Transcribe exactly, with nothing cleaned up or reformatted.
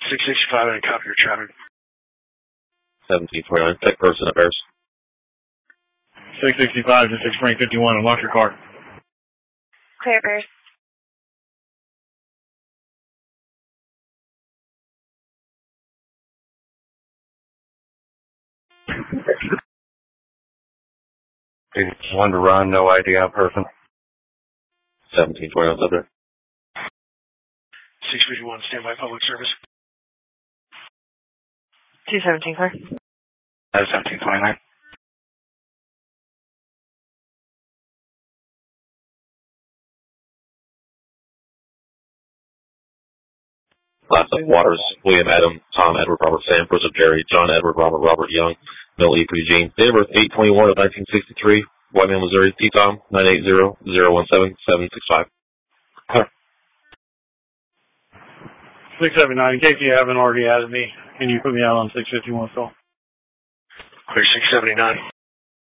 six sixty-five and copy your traffic. seventeen twenty-nine, tech person at Bears. six sixty-five to six Frank fifty-one, unlock your car. Clear, Bears. One to run, no I D out person. seventeen twenty-nine, subject. six fifty-one, standby public service. two seventeen, clear. That's seventeen twenty-nine. Last up, Waters, William Adam, Tom Edward Robert Sam, Joseph Jerry, John Edward Robert Robert Young, Bill E. Eugene. Date of birth eight twenty-one of nineteen sixty-three. Whiteman, Missouri. T Tom nine eight zero zero one seven seven six five. six seventy-nine, in case you haven't already added me, can you put me out on six fifty-one call? Clear six seventy-nine.